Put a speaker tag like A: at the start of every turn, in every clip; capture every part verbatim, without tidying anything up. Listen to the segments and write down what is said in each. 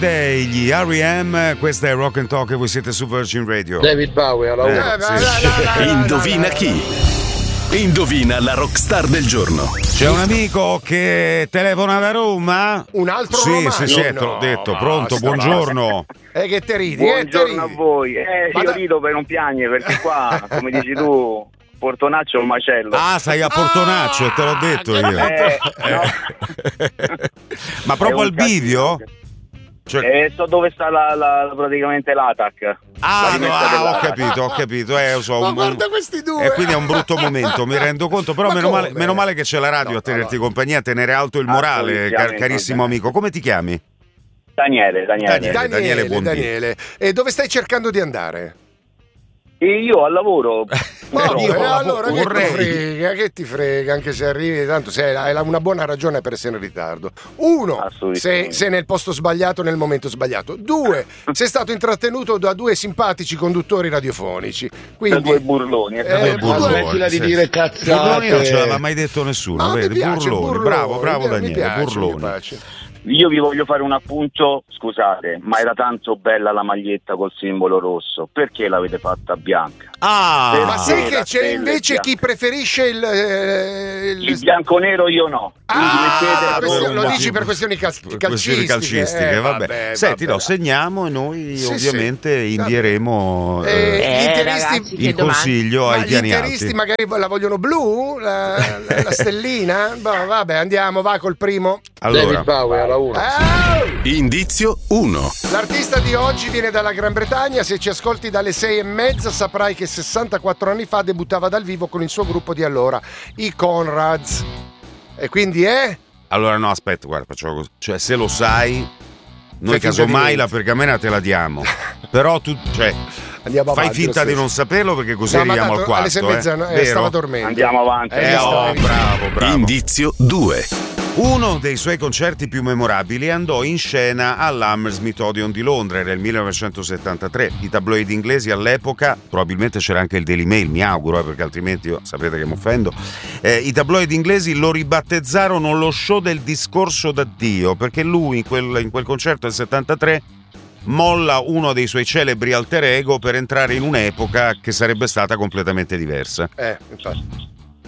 A: Gli R E M, questa è Rock and Talk e voi siete su Virgin Radio.
B: David Bowie alla uno.
A: Eh, sì.
C: Indovina chi? Indovina la rockstar del giorno.
A: C'è un amico che telefona da Roma?
B: Un altro
A: Sì,
B: romano?
A: sì, sì, te l'ho
B: No,
A: detto.
B: basta,
A: Pronto, buongiorno.
B: E eh, che te ridi? Eh, te
D: Buongiorno a
B: ridi.
D: voi. Eh,
B: Ma
D: io
B: da-
D: rido per non piangere perché qua, come dici tu, Portonaccio è un macello.
A: Ah, stai a Portonaccio,
B: Ah,
A: te l'ho detto io.
D: Eh, no.
A: Ma
D: È
A: proprio
D: un
A: al bivio?
D: casino.
A: Cioè...
D: Eh, so dove sta la, la, praticamente l'A T A C.
A: Ah,
D: La
A: no,
D: rimessa
A: ah, ho
D: dell'A T A C.
A: capito, ho capito. Eh, lo so,
B: Ma
A: un-
B: guarda questi due.
A: E quindi è un brutto momento, mi rendo conto. Però
B: Ma
A: meno male,
B: come?
A: meno male che c'è la radio
B: No,
A: a tenerti
B: allora.
A: compagnia, a tenere alto il morale, car-
D: Assolutamente.
A: carissimo amico. Come ti chiami?
D: Daniele, Daniele.
A: Daniele.
B: Daniele,
A: Buondì.
B: Daniele. E dove stai cercando di andare?
D: E io al lavoro.
B: Ma
D: purtroppo,
B: io,
A: la
B: allora che
A: vorrei.
B: ti frega, che ti frega, anche se arrivi, tanto sei, hai una buona ragione per essere in ritardo. Uno,
D: Assolutamente.
B: sei, sei nel posto sbagliato nel momento sbagliato. Due, sei stato intrattenuto da due simpatici conduttori radiofonici.
D: da
B: Quindi,
D: due burloni.
B: Eh,
D: Eh,
B: burloni,
D: burloni.
B: smettila
C: di
A: sì.
C: dire cazzate.
A: Burloni non ce l'aveva mai detto nessuno,
B: ma mi
A: vedi?
B: piace,
A: Burloni.
B: burloni,
A: Bravo, bravo
B: mi
A: Daniele,
B: piace,
A: Burloni.
B: mi piace.
D: Io vi voglio fare un appunto, scusate, ma era tanto bella la maglietta col simbolo rosso. Perché l'avete fatta bianca?
A: Ah,
B: Ma sai
D: Ah,
B: che
D: la
B: c'è
D: stella
B: invece
D: bianca.
B: chi preferisce il, eh, il-
D: Il bianco-nero io no. Quindi
B: Ah,
D: mettete-
B: questo-
A: per
B: lo
A: un
B: dici
A: motivo-
B: per questioni cal-
A: per
B: calcistiche,
A: questioni calcistiche,
B: eh,
A: vabbè.
B: vabbè,
A: Senti,
B: vabbè.
A: no, segniamo e noi
B: Sì,
A: ovviamente
B: sì.
A: invieremo
B: Eh,
A: eh,
B: gli interisti,
E: ragazzi, che
A: il consiglio
B: ma
A: ai
B: gli
A: piani
B: interisti
A: alti.
B: magari la vogliono blu, la, la- la stellina. Boh, vabbè, andiamo, va col primo.
A: Allora,
C: David Bowie alla uno.
B: Ah!
C: Indizio uno.
B: L'artista di oggi viene dalla Gran Bretagna. Se ci ascolti dalle sei e mezza saprai che sessantaquattro anni fa debuttava dal vivo con il suo gruppo di allora, i Conrads. E quindi è...
A: allora no, aspetta, guarda, facciamo così. Cioè, se lo sai, noi
B: Fai finta di
A: casomai
B: niente.
A: la pergamena te la diamo. Però tu, cioè,
B: Andiamo
A: fai
B: avanti,
A: finta
B: lo
A: di
B: stesso.
A: non saperlo perché così
B: No, ma
A: arriviamo al
B: tanto alle sei e
A: quarto.
B: mezza
A: eh.
B: no, eh,
A: Vero?
B: stava dormendo.
D: Andiamo avanti.
B: Eh,
A: Eh,
B: stava-
A: oh, bravo, bravo.
C: Indizio due.
A: Uno dei suoi concerti più memorabili andò in scena all'Hammersmith Odeon di Londra, era il millenovecentosettantatré. I tabloidi inglesi all'epoca, probabilmente c'era anche il Daily Mail, mi auguro, eh, perché altrimenti io, sapete che mi offendo, eh, i tabloidi inglesi lo ribattezzarono lo show del discorso d'addio, perché lui in quel, in quel concerto del settantatré molla uno dei suoi celebri alter ego per entrare in un'epoca che sarebbe stata completamente diversa.
B: Eh, infatti.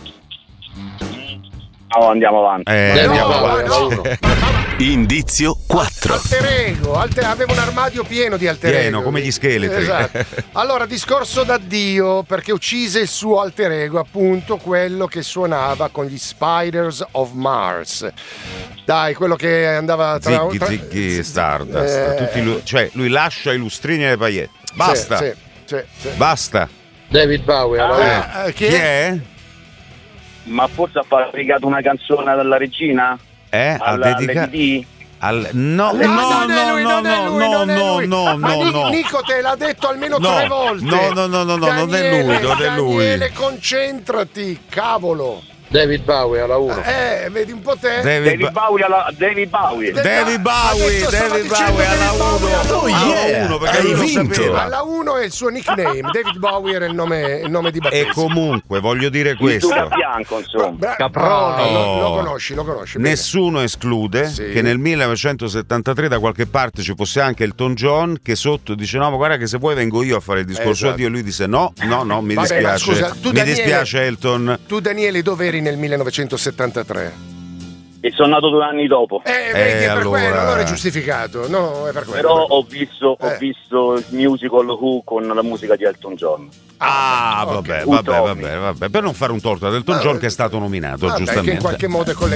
D: No, andiamo avanti.
A: Eh,
B: No,
A: andiamo
B: ma
A: avanti.
B: no.
C: Indizio quattro.
B: Alter ego, alter- avevo un armadio pieno di alter
A: Pieno,
B: ego.
A: come gli scheletri.
B: Esatto. Allora, discorso d'addio, perché uccise il suo alter ego, appunto quello che suonava con gli Spiders of Mars. Dai, quello che andava tra...
A: Ziggy
B: tra-
A: Ziggy Stardust.
B: Eh,
A: Tutti lu- cioè, lui lascia i lustrini e le paillette. Basta,
B: Sì, sì, sì, sì.
A: basta.
C: David Bowie alla uno.
B: Eh, eh, chi
A: Chi
B: è?
A: è?
D: Ma forse ha fabbricato una canzone dalla regina?
A: Eh, ha
D: Alla
A: dedica-
D: Lady Di?
A: al... No,
B: No,
A: no,
B: non è
A: no,
B: lui,
A: no,
B: non è
A: no,
B: lui,
A: no,
B: non è
A: no,
B: lui.
A: no,
B: Ma
A: no,
B: Ni-
A: no.
B: Nico te l'ha detto almeno
A: No,
B: tre volte.
A: no, no, no, no, no, non è lui, non è lui.
B: Daniele, concentrati, cavolo.
C: David Bowie alla uno.
B: Eh, vedi un po' te?
A: David,
D: David Bowie alla David Bowie.
A: David Bowie,
B: Adesso stava
A: David
B: dicendo
A: Bowie alla
B: David Bowie alla
A: uno.
C: Oh,
B: uno.
C: yeah,
A: uno, perché
C: hai
A: lui lo
C: vinto.
A: sapeva.
B: Alla uno è il suo nickname, David Bowie era il nome, il nome di battesimo.
A: E comunque voglio dire
D: Il
A: questo.
D: Duca Bianco, insomma.
B: Bra-
C: Caprone.
B: Ah, lo,
A: Oh.
B: lo conosci, lo conosci. bene.
A: Nessuno esclude
B: Sì.
A: che nel millenovecentosettantatré da qualche parte ci fosse anche Elton John che sotto dice no ma guarda che se vuoi vengo io a fare il discorso
B: Esatto.
A: addio e lui disse no no no mi
B: Vabbè, ma
A: dispiace
B: scusa, tu,
A: mi
B: Daniele-
A: dispiace Elton.
B: Tu Daniele dove eri nel millenovecentosettantré?
D: E sono nato due anni dopo.
B: Eh, vedi, è per
A: allora-
B: quello, allora è giustificato. No, è per quello.
D: Però
B: per quello.
D: ho visto, ho
B: Eh.
D: visto il musical Who con la musica di Elton John.
A: Ah,
B: ok.
A: vabbè,
D: Un
A: vabbè,
D: Tommy.
A: vabbè, vabbè, per non fare un torto ad Elton John che è stato nominato
B: Vabbè, che in
A: giustamente.
B: qualche modo è collegato